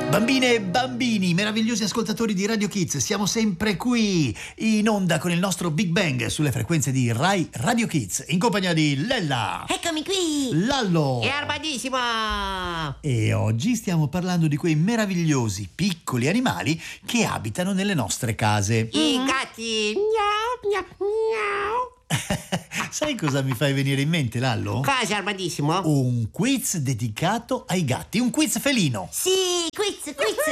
Bambine e bambini, meravigliosi ascoltatori di Radio Kids, siamo sempre qui in onda con il nostro Big Bang sulle frequenze di Rai Radio Kids in compagnia di Lella. Eccomi qui! Lallo. E Armadissimo! E oggi stiamo parlando di quei meravigliosi piccoli animali che abitano nelle nostre case. I gatti! Miau, miau, miau! Sai cosa mi fai venire in mente, Lallo? Cosa, Armadissimo? Un quiz dedicato ai gatti, un quiz felino. Sì, quiz.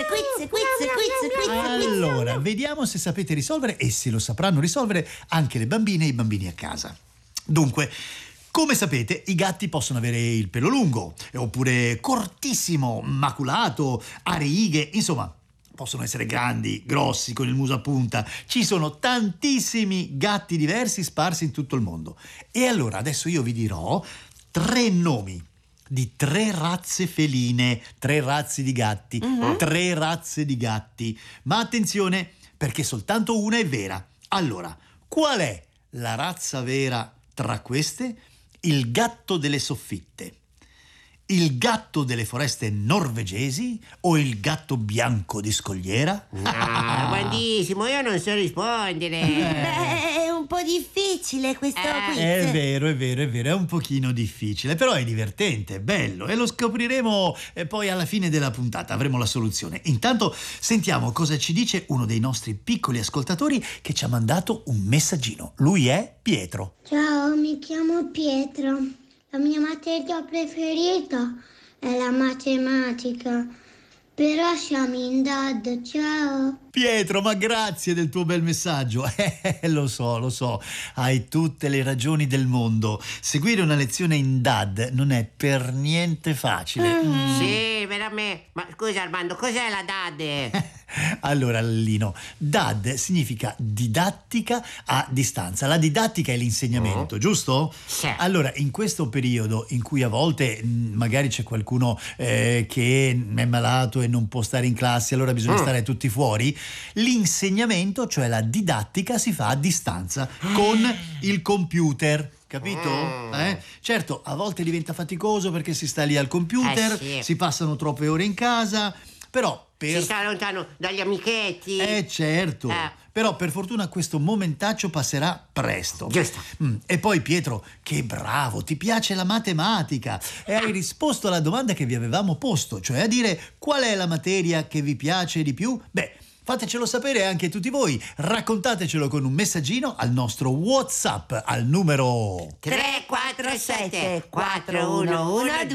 Allora, vediamo se sapete risolvere e se lo sapranno risolvere anche le bambine e i bambini a casa. Dunque, come sapete, i gatti possono avere il pelo lungo, oppure cortissimo, maculato, a righe, insomma, possono essere grandi, grossi, con il muso a punta. Ci sono tantissimi gatti diversi sparsi in tutto il mondo. E allora adesso io vi dirò 3 nomi di 3 razze feline, 3 razze di gatti, 3 razze di gatti. Ma attenzione, perché soltanto una è vera. Allora, qual è la razza vera tra queste? Il gatto delle soffitte, il gatto delle foreste norvegesi o il gatto bianco di scogliera? Armadissimo, io non so rispondere. È un po' difficile questo quiz. È vero, è un pochino difficile, però è divertente, è bello e lo scopriremo poi alla fine della puntata, avremo la soluzione. Intanto sentiamo cosa ci dice uno dei nostri piccoli ascoltatori che ci ha mandato un messaggino. Lui è Pietro. Ciao, mi chiamo Pietro. La mia materia preferita è la matematica, però siamo in DAD, ciao. Pietro, ma grazie del tuo bel messaggio. Lo so, hai tutte le ragioni del mondo. Seguire una lezione in DAD non è per niente facile. Sì, veramente. Ma scusa, Armando, cos'è la DAD? Allora, Lino, DAD significa didattica a distanza. La didattica è l'insegnamento, giusto? Sì. Allora, in questo periodo in cui a volte magari c'è qualcuno che è malato e non può stare in classe, allora bisogna stare tutti fuori, l'insegnamento, cioè la didattica, si fa a distanza con il computer. Capito? Certo, a volte diventa faticoso perché si sta lì al computer, Sì. si passano troppe ore in casa, però Si sta lontano dagli amichetti. certo. Però per fortuna questo momentaccio passerà presto. Giusto. E poi Pietro, che bravo, ti piace la matematica e hai risposto alla domanda che vi avevamo posto, cioè a dire qual è la materia che vi piace di più? Beh, fatecelo sapere anche tutti voi, raccontatecelo con un messaggino al nostro WhatsApp al numero 347 411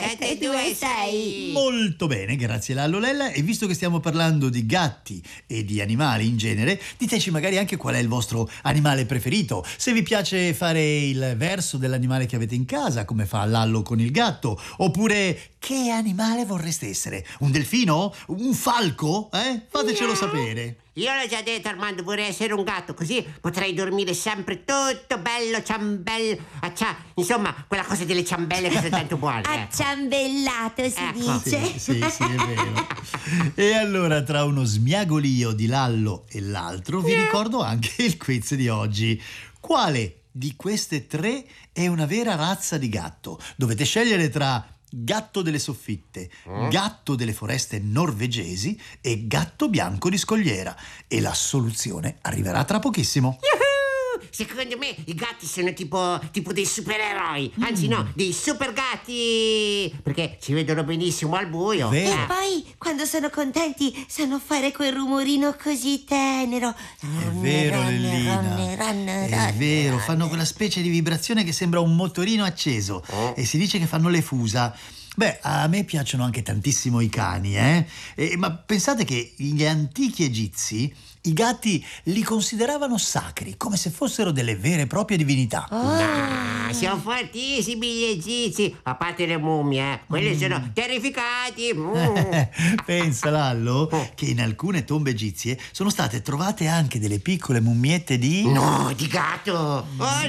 2726. Molto bene, grazie Lallo Lella. E visto che stiamo parlando di gatti e di animali in genere, diteci magari anche qual è il vostro animale preferito. Se vi piace fare il verso dell'animale che avete in casa, come fa Lallo con il gatto, oppure che animale vorreste essere? Un delfino? Un falco? Fatecelo sapere. Io l'ho già detto, Armando, vorrei essere un gatto, così potrei dormire sempre tutto bello, ciambello, insomma, quella cosa delle ciambelle che sono tanto buone. Acciambellato si dice. Sì, è vero. E allora, tra uno smiagolio di Lallo e l'altro, vi ricordo anche il quiz di oggi. Quale di queste 3 è una vera razza di gatto? Dovete scegliere tra gatto delle soffitte, gatto delle foreste norvegesi e gatto bianco di scogliera. E la soluzione arriverà tra pochissimo. Secondo me i gatti sono tipo dei supereroi, anzi no, dei super gatti, perché ci vedono benissimo al buio. Vero. E poi, quando sono contenti, sanno fare quel rumorino così tenero. È vero, Lellina. È vero, fanno quella specie di vibrazione che sembra un motorino acceso e si dice che fanno le fusa. Beh, a me piacciono anche tantissimo i cani, ma pensate che gli antichi egizi i gatti li consideravano sacri, come se fossero delle vere e proprie divinità. Sono fortissimi gli egizi, a parte le mummie, quelli sono terrificati. Pensa, Lallo, che in alcune tombe egizie sono state trovate anche delle piccole mummiette di... No, di gatto.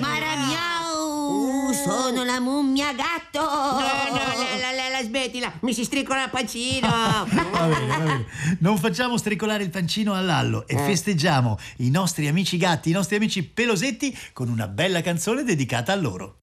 Maramiau, sono la mummia gatto. No, smettila, mi si stricola il pancino. Va bene. Non facciamo stricolare il pancino a Lallo e festeggiamo i nostri amici gatti, i nostri amici pelosetti con una bella canzone dedicata a loro.